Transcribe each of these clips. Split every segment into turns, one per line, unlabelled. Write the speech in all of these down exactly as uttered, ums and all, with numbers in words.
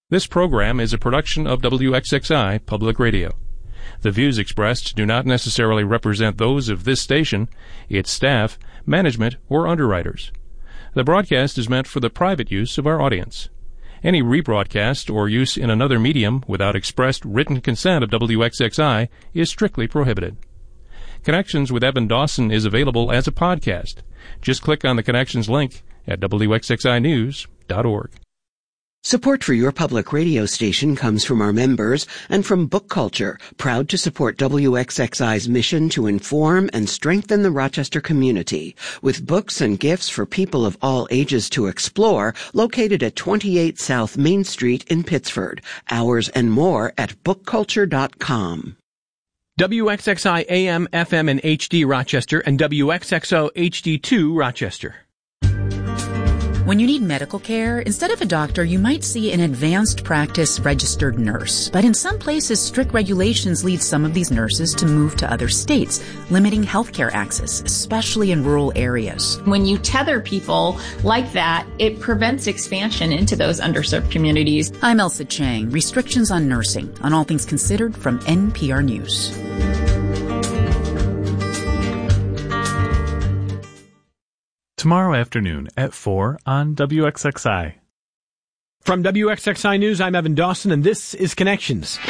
This program is a production of W X X I Public Radio. The views expressed do not necessarily represent those of this station, its staff, management, or underwriters. The broadcast is meant for the private use of our audience. Any rebroadcast or use in another medium without expressed written consent of W X X I is strictly prohibited. Connections with Evan Dawson is available as a podcast. Just click on the Connections link at W X X I news dot org.
Support for your public radio station comes from our members and from Book Culture, proud to support W X X I's mission to inform and strengthen the Rochester community, with books and gifts for people of all ages to explore, located at twenty-eight South Main Street in Pittsford. Hours and more at book culture dot com.
W X X I A M, F M, and H D Rochester, and W X X O H D two Rochester.
When you need medical care, instead of a doctor, you might see an advanced practice registered nurse. But in some places, strict regulations lead some of these nurses to move to other states, limiting healthcare access, especially in rural areas.
When you tether people like that, it prevents expansion into those underserved communities.
I'm Elsa Chang, Restrictions on Nursing, on All Things Considered from N P R News.
Tomorrow afternoon at four on W X X I.
From W X X I News, I'm Evan Dawson, and this is Connections.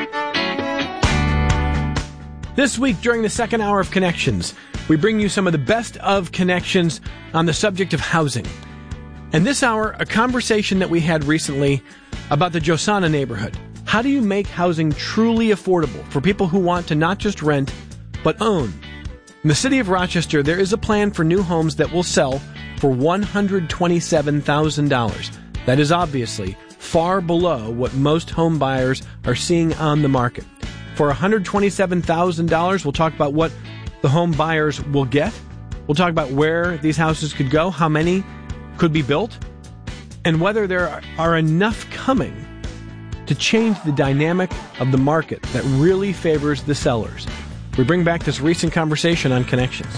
This week, during the second hour of Connections, we bring you some of the best of connections on the subject of housing. And this hour, a conversation that we had recently about the Josana neighborhood. How do you make housing truly affordable for people who want to not just rent, but own? In the city of Rochester, there is a plan for new homes that will sell for one hundred twenty-seven thousand dollars. That is obviously far below what most home buyers are seeing on the market. For one hundred twenty-seven thousand dollars, we'll talk about what the home buyers will get. We'll talk about where these houses could go, how many could be built, and whether there are enough coming to change the dynamic of the market that really favors the sellers. We bring back this recent conversation on Connections.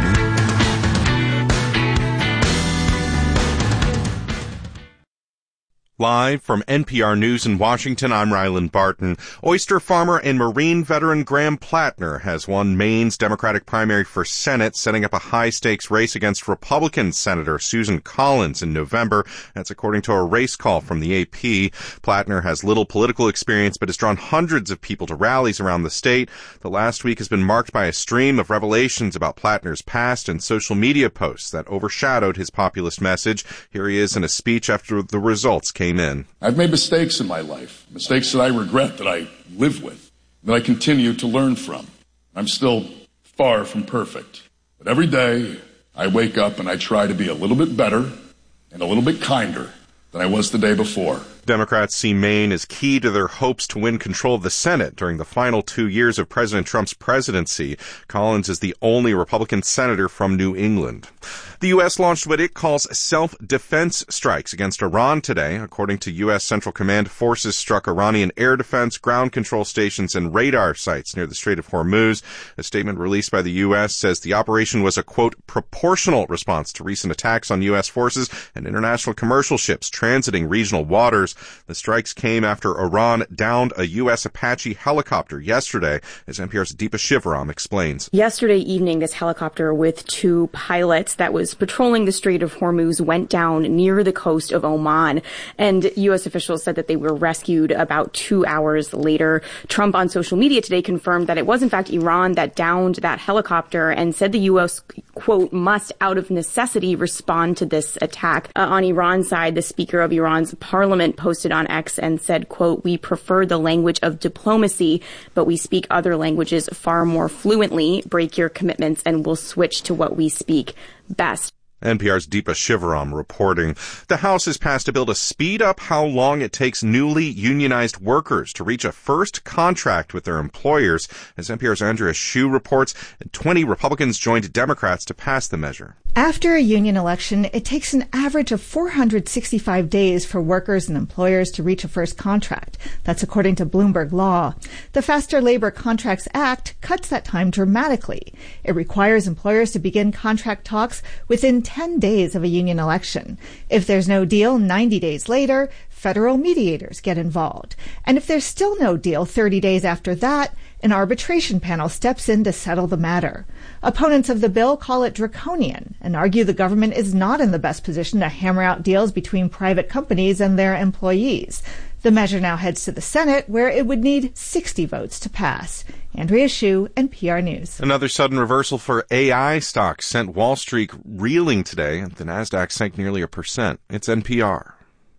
Live from N P R News in Washington, I'm Ryland Barton. Oyster farmer and Marine veteran Graham Plattner has won Maine's Democratic primary for Senate, setting up a high-stakes race against Republican Senator Susan Collins in November. That's according to a race call from the A P. Plattner has little political experience, but has drawn hundreds of people to rallies around the state. The last week has been marked by a stream of revelations about Plattner's past and social media posts that overshadowed his populist message. Here he is in a speech after the results came in.
I've made mistakes in my life, mistakes that I regret, that I live with, that I continue to learn from. I'm still far from perfect. But every day I wake up and I try to be a little bit better and a little bit kinder than I was the day before.
Democrats see Maine as key to their hopes to win control of the Senate during the final two years of President Trump's presidency. Collins is the only Republican senator from New England. The U S launched what it calls self-defense strikes against Iran today. According to U S Central Command, forces struck Iranian air defense, ground control stations, and radar sites near the Strait of Hormuz. A statement released by the U S says the operation was a, quote, proportional response to recent attacks on U S forces and international commercial ships transiting regional waters. The strikes came after Iran downed a U S Apache helicopter yesterday, as N P R's Deepa Shivaram explains.
Yesterday evening, this helicopter with two pilots that was patrolling the Strait of Hormuz went down near the coast of Oman, and U S officials said that they were rescued about two hours later. Trump on social media today confirmed that it was in fact Iran that downed that helicopter and said the U S, quote, must out of necessity respond to this attack. Uh, on Iran's side, the Speaker of Iran's parliament posted on X and said, quote, we prefer the language of diplomacy, but we speak other languages far more fluently. Break your commitments and we'll switch to what we speak best.
N P R's Deepa Shivaram reporting. The House has passed a bill to speed up how long it takes newly unionized workers to reach a first contract with their employers. As N P R's Andrea Hsu reports, twenty Republicans joined Democrats to pass the measure.
After a union election, it takes an average of four hundred sixty-five days for workers and employers to reach a first contract. That's according to Bloomberg Law. The Faster Labor Contracts Act cuts that time dramatically. It requires employers to begin contract talks within ten days of a union election. If there's no deal ninety days later, federal mediators get involved. And if there's still no deal thirty days after that, an arbitration panel steps in to settle the matter. Opponents of the bill call it draconian and argue the government is not in the best position to hammer out deals between private companies and their employees. The measure now heads to the Senate, where it would need sixty votes to pass. Andrea Hsu, N P R News.
Another sudden reversal for A I stocks sent Wall Street reeling today. The Nasdaq sank nearly a percent. It's N P R.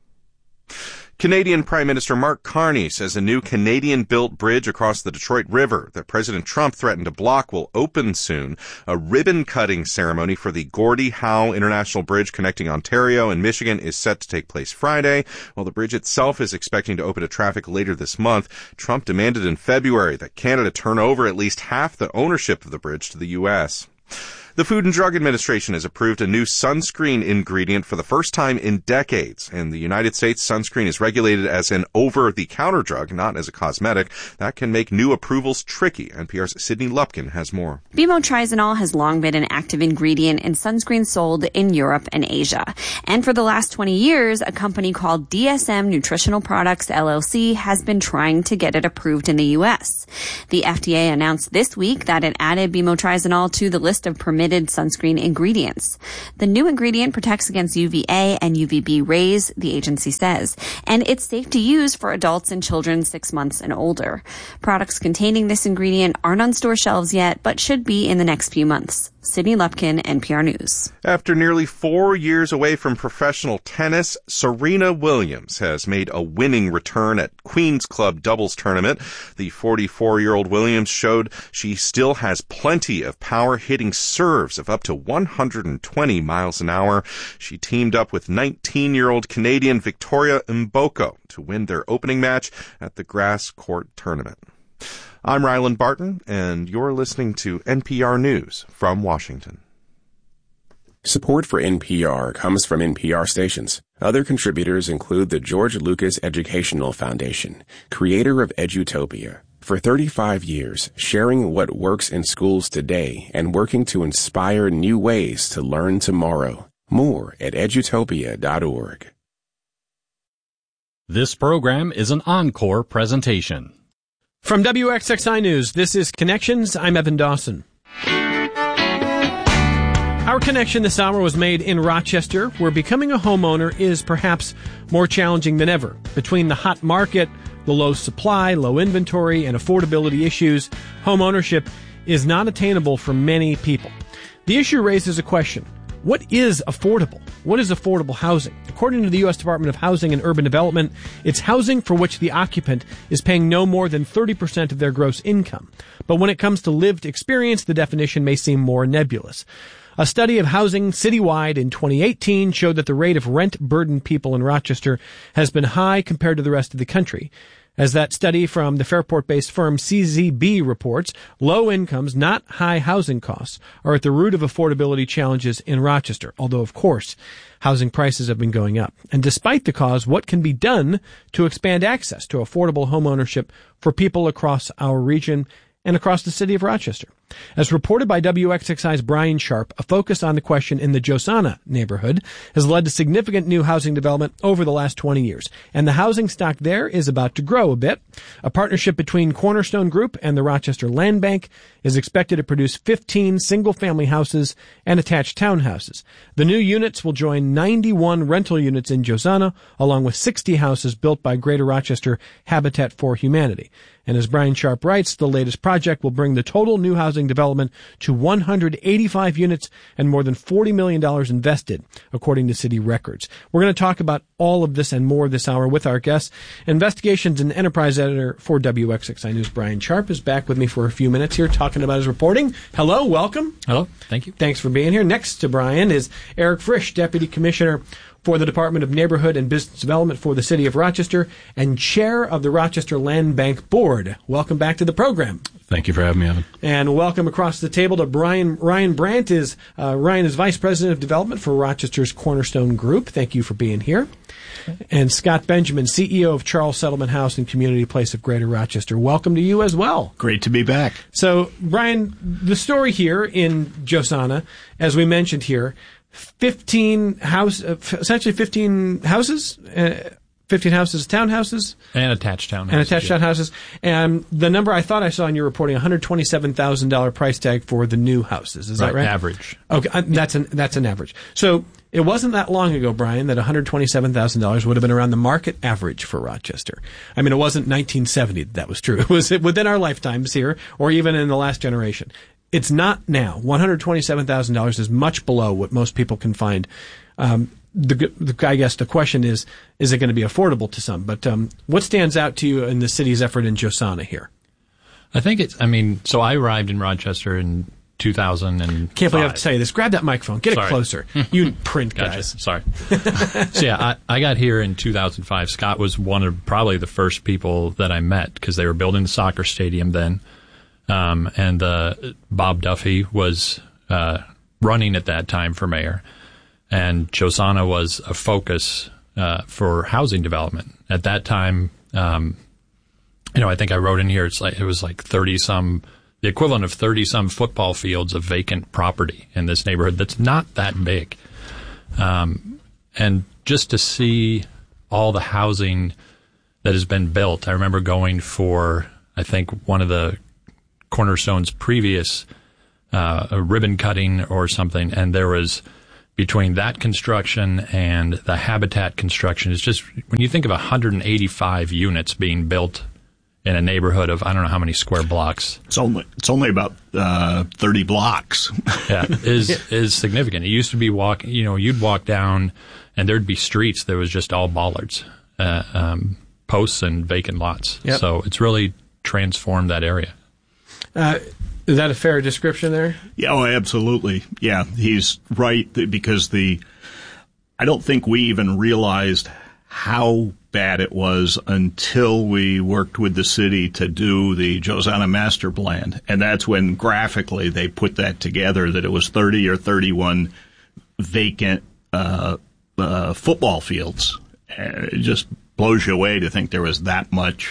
Canadian Prime Minister Mark Carney says a new Canadian-built bridge across the Detroit River that President Trump threatened to block will open soon. A ribbon-cutting ceremony for the Gordie Howe International Bridge connecting Ontario and Michigan is set to take place Friday. While the bridge itself is expecting to open to traffic later this month, Trump demanded in February that Canada turn over at least half the ownership of the bridge to the U S The Food and Drug Administration has approved a new sunscreen ingredient for the first time in decades. In the United States, sunscreen is regulated as an over-the-counter drug, not as a cosmetic. That can make new approvals tricky. N P R's Sydney Lupkin has more.
Bimotrizanol has long been an active ingredient in sunscreen sold in Europe and Asia. And for the last twenty years, a company called D S M Nutritional Products, L L C, has been trying to get it approved in the U S. The F D A announced this week that it added bimotrizanol to the list of permitted sunscreen ingredients. The new ingredient protects against U V A and U V B rays, the agency says, and it's safe to use for adults and children six months and older. Products containing this ingredient aren't on store shelves yet, but should be in the next few months. Sydney Lupkin, N P R News.
After nearly four years away from professional tennis, Serena Williams has made a winning return at Queen's Club doubles tournament. The forty-four-year-old Williams showed she still has plenty of power, hitting serves of up to one hundred twenty miles an hour. She teamed up with nineteen-year-old Canadian Victoria Mboko to win their opening match at the grass court tournament. I'm Ryland Barton, and you're listening to N P R News from Washington.
Support for N P R comes from N P R stations. Other contributors include the George Lucas Educational Foundation, creator of Edutopia. For thirty-five years, sharing what works in schools today and working to inspire new ways to learn tomorrow. More at edutopia dot org.
This program is an encore presentation.
From W X X I News, this is Connections. I'm Evan Dawson. Our connection this hour was made in Rochester, where becoming a homeowner is perhaps more challenging than ever. Between the hot market, the low supply, low inventory, and affordability issues, home ownership is not attainable for many people. The issue raises a question. What is affordable? What is affordable housing? According to the U S Department of Housing and Urban Development, it's housing for which the occupant is paying no more than thirty percent of their gross income. But when it comes to lived experience, the definition may seem more nebulous. A study of housing citywide in twenty eighteen showed that the rate of rent-burdened people in Rochester has been high compared to the rest of the country. As that study from the Fairport-based firm C Z B reports, low incomes, not high housing costs, are at the root of affordability challenges in Rochester, although, of course, housing prices have been going up. And despite the cause, what can be done to expand access to affordable home ownership for people across our region and across the city of Rochester? As reported by W X X I's Brian Sharp, a focus on the question in the Josana neighborhood has led to significant new housing development over the last twenty years, and the housing stock there is about to grow a bit. A partnership between Cornerstone Group and the Rochester Land Bank is expected to produce fifteen single-family houses and attached townhouses. The new units will join ninety-one rental units in Josana, along with sixty houses built by Greater Rochester Habitat for Humanity. And as Brian Sharp writes, the latest project will bring the total new housing development to one hundred eighty-five units and more than forty million dollars invested, according to city records. We're going to talk about all of this and more this hour with our guests. Investigations and Enterprise Editor for W X X I News, Brian Sharp, is back with me for a few minutes here talking about his reporting. Hello, welcome.
Hello, thank you.
Thanks for being here. Next to Brian is Eric Frisch, Deputy Commissioner for the Department of Neighborhood and Business Development for the City of Rochester and Chair of the Rochester Land Bank Board. Welcome back to the program.
Thank you for having me, Evan.
And welcome across the table to Brian. Ryan Brandt is uh, Ryan is Vice President of Development for Rochester's Cornerstone Group. Thank you for being here. And Scott Benjamin, C E O of Charles Settlement House and Community Place of Greater Rochester. Welcome to you as well.
Great to be back.
So, Brian, the story here in Josana, as we mentioned here, fifteen house, uh, essentially fifteen houses uh, fifteen houses, townhouses?
And attached townhouses.
And attached
yeah.
townhouses. And the number I thought I saw in your reporting, one hundred twenty-seven thousand dollars price tag for the new houses. Is
right,
that right?
Average.
Okay, uh, that's an that's an average. So it wasn't that long ago, Brian, that one hundred twenty-seven thousand dollars would have been around the market average for Rochester. I mean, it wasn't nineteen seventy that that was true. It was within our lifetimes here, or even in the last generation. It's not now. one hundred twenty-seven thousand dollars is much below what most people can find. Um, the, the, I guess the question is, is it going to be affordable to some? But um, what stands out to you in the city's effort in Josana here?
I think it's, I mean, so I arrived in Rochester in two thousand five.
Can't believe I have to say this. Grab that microphone. Get
Sorry.
it closer. You print guys.
Gotcha. Sorry. So yeah, I, I got here in two thousand five. Scott was one of probably the first people that I met because they were building the soccer stadium then. Um, and uh, Bob Duffy was uh, running at that time for mayor. And Josana was a focus uh, for housing development. At that time, um, you know, I think I wrote in here, it's like it was like thirty-some, the equivalent of thirty-some football fields of vacant property in this neighborhood that's not that big. Um, and just to see all the housing that has been built, I remember going for, I think, one of the Cornerstone's previous uh, a ribbon cutting or something, and there was, between that construction and the Habitat construction, it's just, when you think of one hundred eighty-five units being built in a neighborhood of I don't know how many square blocks.
It's only it's only about uh, thirty blocks.
yeah, is is significant. It used to be walk, you know, you'd walk down and there'd be streets that was just all bollards, uh, um, posts and vacant lots.
Yep.
So it's really transformed that area.
Uh, is that a fair description there?
Yeah, oh, absolutely. Yeah, he's right because the I don't think we even realized how bad it was until we worked with the city to do the Josana Master Plan. And that's when graphically they put that together, that it was thirty or thirty-one vacant uh, uh, football fields. And it just blows you away to think there was that much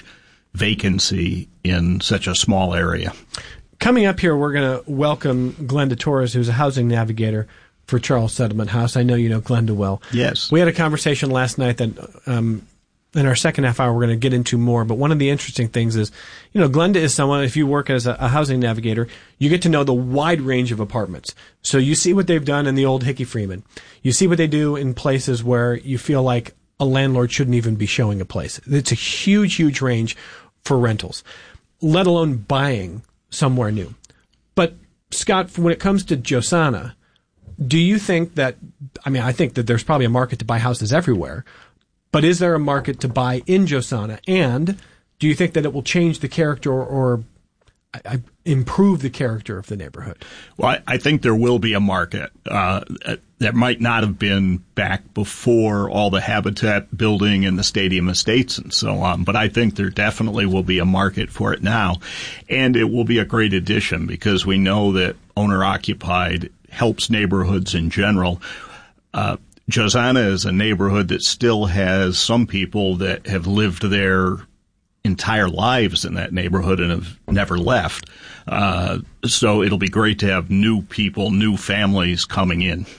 vacancy in such a small area.
Coming up here, we're going to welcome Glenda Torres, who's a housing navigator for Charles Settlement House. I know you know Glenda well.
Yes.
We had a conversation last night that um, in our second half hour we're going to get into more, but one of the interesting things is, you know, Glenda is someone, if you work as a, a housing navigator, you get to know the wide range of apartments. So you see what they've done in the old Hickey Freeman. You see what they do in places where you feel like a landlord shouldn't even be showing a place. It's a huge, huge range for rentals, let alone buying somewhere new. But, Scott, when it comes to Josana, do you think that, I mean, I think that there's probably a market to buy houses everywhere, but is there a market to buy in Josana? And do you think that it will change the character or, or I, I, improve the character of the neighborhood?
Well, I, I think there will be a market. Uh, that might not have been back before all the Habitat building and the stadium estates and so on, but I think there definitely will be a market for it now. And it will be a great addition because we know that owner-occupied helps neighborhoods in general. Uh, Josana is a neighborhood that still has some people that have lived their entire lives in that neighborhood and have never left. Uh, so it'll be great to have new people, new families coming in.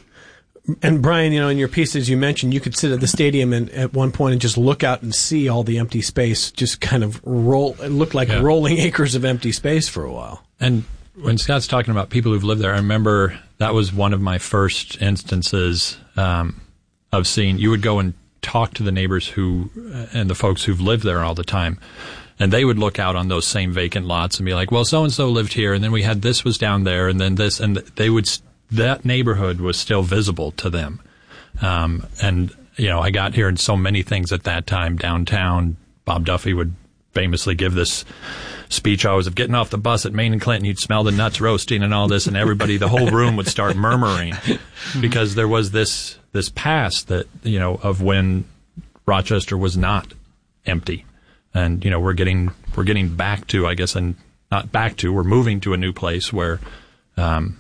And Brian, you know, in your pieces you mentioned you could sit at the stadium and at one point and just look out and see all the empty space, just kind of roll. It looked like yeah. rolling acres of empty space for a while.
And when Scott's talking about people who've lived there, I remember that was one of my first instances um, of seeing. You would go and talk to the neighbors who and the folks who've lived there all the time, and they would look out on those same vacant lots and be like, "Well, so and so lived here, and then we had this was down there, and then this," and they would. That neighborhood was still visible to them. Um, and, you know, I got here and so many things at that time downtown. Bob Duffy would famously give this speech always of getting off the bus at Main and Clinton. You'd smell the nuts roasting and all this, and everybody, the whole room would start murmuring because there was this, this past that, you know, of when Rochester was not empty. And, you know, we're getting, we're getting back to, I guess, and not back to, we're moving to a new place where, um,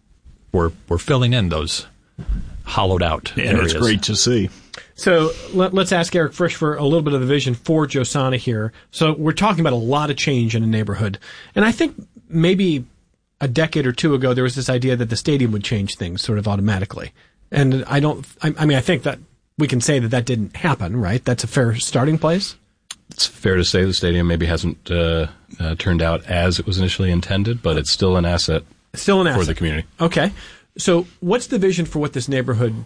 We're we're filling in those hollowed out
and
areas.
It's great to see.
So let, let's ask Eric Frisch for a little bit of the vision for Josana here. So we're talking about a lot of change in a neighborhood, and I think maybe a decade or two ago there was this idea that the stadium would change things sort of automatically. And I don't. I, I mean, I think that we can say that that didn't happen, right? That's a fair starting place?
It's fair to say the stadium maybe hasn't uh, uh, turned out as it was initially intended, but it's still an asset,
still an asset
for the community.
Okay. So what's the vision for what this neighborhood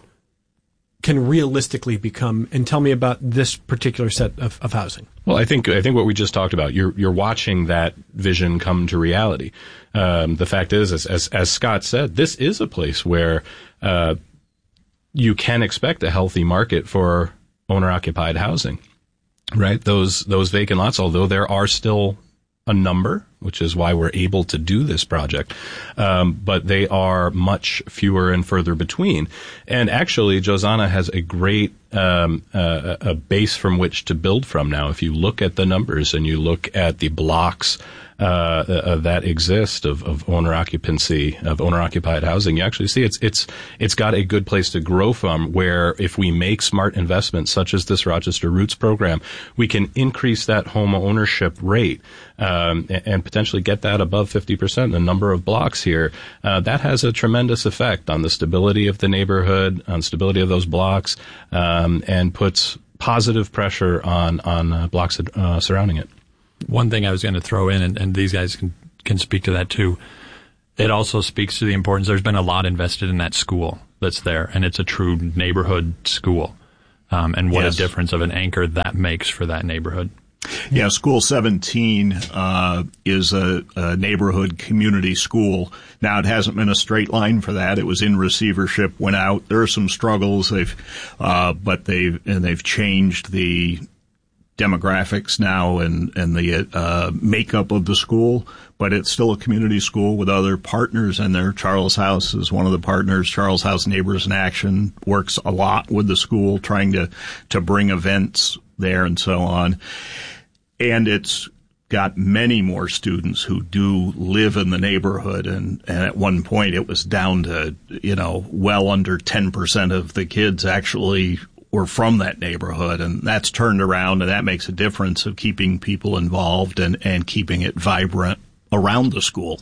can realistically become? And tell me about this particular set of, of housing.
Well, I think I think what we just talked about, you're you're watching that vision come to reality. Um, the fact is, as, as as Scott said, this is a place where uh, you can expect a healthy market for owner-occupied housing. Right, those those vacant lots, although there are still a number, which is why we're able to do this project, um, but they are much fewer and further between. And actually, Josana has a great um, uh, a base from which to build from now. If you look at the numbers and you look at the blocks uh, uh, that exist of, of owner occupancy, of owner occupied housing, you actually see it's it's it's got a good place to grow from, where if we make smart investments such as this Rochester Roots program, we can increase that home ownership rate um, and, and potentially get that above fifty percent. The number of blocks here, uh, that has a tremendous effect on the stability of the neighborhood, on stability of those blocks, um, and puts positive pressure on on uh, blocks uh, surrounding it.
One thing I was going to throw in, and, and these guys can, can speak to that too, it also speaks to the importance. There's been a lot invested in that school that's there, and it's a true neighborhood school. Um, and what yes. a difference of an anchor that makes for that neighborhood.
Yeah, School seventeen uh, is a, a neighborhood community school. Now, it hasn't been a straight line for that. It was in receivership, went out. There are some struggles, they've, uh, but they've and they've changed the demographics now and and the uh, makeup of the school. But it's still a community school with other partners in there. Charles House is one of the partners. Charles House Neighbors in Action works a lot with the school, trying to to bring events there and so on. And it's got many more students who do live in the neighborhood. And, and at one point it was down to, you know, well under ten percent of the kids actually were from that neighborhood. And that's turned around, and that makes a difference of keeping people involved and, and keeping it vibrant around the school.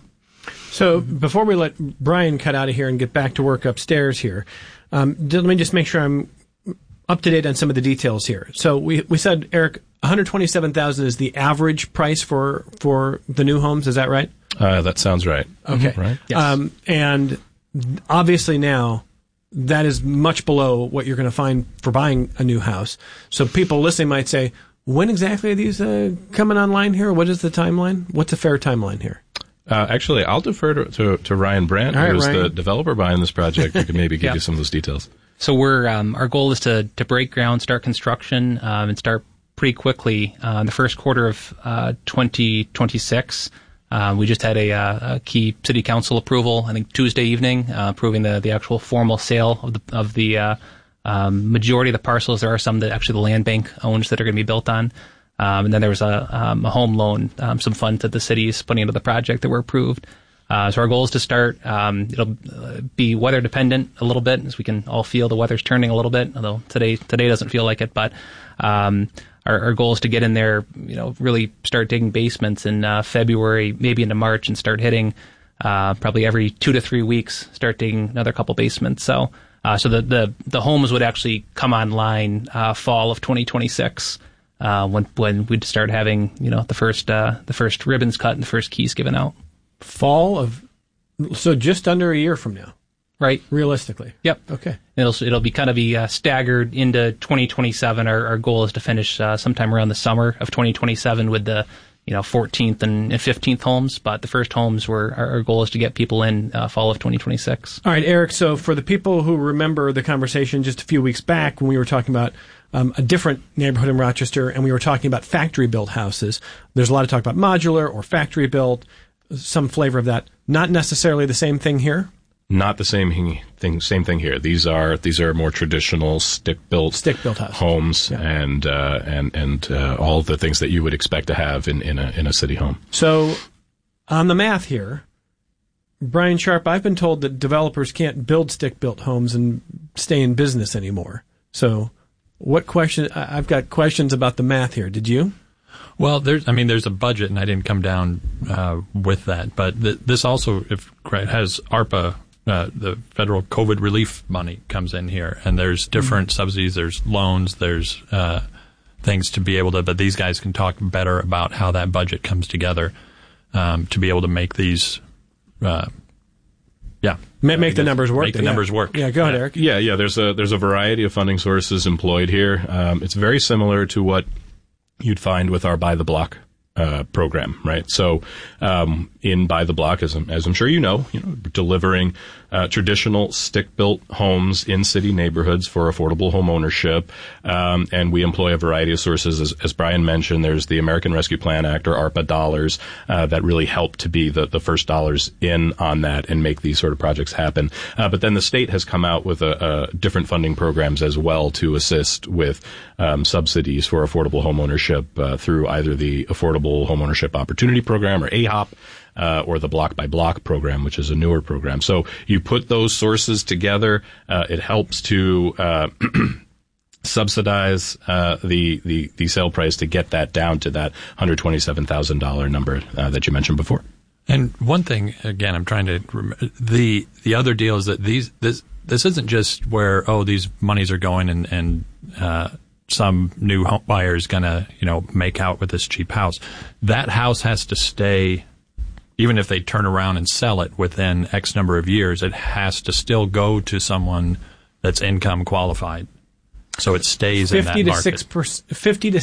So before we let Brian cut out of here and get back to work upstairs here, um, let me just make sure I'm up to date on some of the details here. So we we said, Eric, one hundred twenty-seven thousand dollars is the average price for, for the new homes. Is that right?
Uh, that sounds right.
Okay.
Mm-hmm. Right.
Yes. Um, and obviously now that is much below what you're going to find for buying a new house. So people listening might say, when exactly are these uh, coming online here? What is the timeline? What's a fair timeline here?
Uh, actually, I'll defer to, to, to Ryan Brandt,
right,
who's
Ryan.
the developer behind this project, who can maybe give
yeah.
you some of those details.
So we're um, our goal is to to break ground, start construction, um, and start pretty quickly. Uh, in the first quarter of uh, twenty twenty-six, uh, we just had a, uh, a key city council approval, I think Tuesday evening, uh, approving the, the actual formal sale of the of the uh, um, majority of the parcels. There are some that actually the land bank owns that are going to be built on. Um, and then there was a, um, a home loan, um, some funds that the city is putting into the project that were approved. Uh, so our goal is to start. Um, it'll uh, be weather dependent a little bit, as we can all feel the weather's turning a little bit, although today today doesn't feel like it. But um, our, our goal is to get in there, you know, really start digging basements in uh, February, maybe into March, and start hitting uh, probably every two to three weeks, start digging another couple basements. So uh, so the, the, the homes would actually come online uh, fall of twenty twenty-six. Uh, when when we'd start having, you know, the first uh, the first ribbons cut and the first keys given out.
Fall of, so just under a year from now,
right?
Realistically,
yep.
Okay.
It'll it'll be kind of be uh, staggered into twenty twenty-seven. Our our goal is to finish uh, sometime around the summer of twenty twenty-seven with the, you know, fourteenth and, and fifteenth homes. But the first homes were our, our goal is to get people in uh, fall of twenty twenty-six.
All right, Eric. So for the people who remember the conversation just a few weeks back when we were talking about Um, a different neighborhood in Rochester, and we were talking about factory-built houses. There's a lot of talk about modular or factory-built, some flavor of that. Not necessarily the same thing here?
Not the same thing. Same thing here. These are these are more traditional stick-built,
stick-built houses.
homes,
yeah.
and uh, and and uh, all the things that you would expect to have in, in a in a city home.
So, on the math here, Brian Sharp, I've been told that developers can't build stick-built homes and stay in business anymore. So, what question? I've got questions about the math here. Did you?
Well, there's, I mean, there's a budget, and I didn't come down uh, with that. But th- this also if, has ARPA uh, the federal COVID relief money comes in here, and there's different mm-hmm. subsidies, there's loans, there's uh, things to be able to, but these guys can talk better about how that budget comes together um, to be able to make these, uh, yeah.
Make, make the numbers work.
Make the
yeah.
numbers work.
Yeah, go ahead, Eric.
Yeah, yeah, there's a, there's a variety of funding sources employed here. Um, it's very similar to what you'd find with our Buy the Block Uh, program, right? So, um, in Buy the Block, as I'm, as I'm sure you know, you know, delivering uh, traditional stick-built homes in city neighborhoods for affordable home ownership, um, and we employ a variety of sources. As, as Brian mentioned, there's the American Rescue Plan Act, or ARPA dollars, uh, that really help to be the, the first dollars in on that and make these sort of projects happen. Uh, but then the state has come out with a, a different funding programs as well to assist with um, subsidies for affordable home ownership uh, through either the Affordable Home Ownership Opportunity Program, or A H O P, uh, or the Block by Block program, which is a newer program. So you put those sources together, uh, it helps to uh, subsidize uh, the, the the sale price to get that down to that one hundred twenty-seven thousand dollars number uh, that you mentioned before.
And one thing, again, I'm trying to rem- the the other deal is that these this this isn't just where oh these monies are going and and uh, some new home buyer is going to, you know, make out with this cheap house. That house has to stay, even if they turn around and sell it within X number of years, it has to still go to someone that's income qualified. So it stays in that market.
fifty to